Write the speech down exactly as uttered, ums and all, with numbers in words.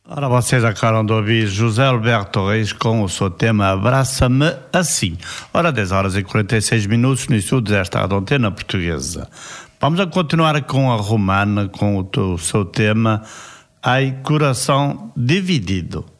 Ora, vocês acabaram de ouvir José Alberto Reis com o seu tema Abraça-me Assim. Ora, dez horas e quarenta e seis minutos no estúdio desta Antena Portuguesa. Vamos a continuar com a Romana, com o, o seu tema Ai Coração Dividido.